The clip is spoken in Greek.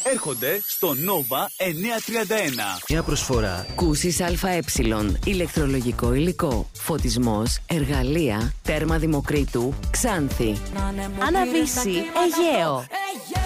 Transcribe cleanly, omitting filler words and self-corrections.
έρχονται στο Nova 931. Μια προσφορά Κούσης ΑΕ, ηλεκτρολογικό υλικό, φωτισμός, εργαλεία, τέρμα Δημοκρίτου, Ξάνθη. Αναβύση, Αιγαίο.